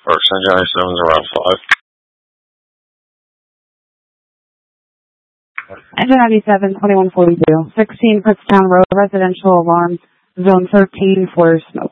Park San Johnny 7's around 5. Engine 97, 2142, 16 Pritztown Road, residential alarm, zone 13 for smoke.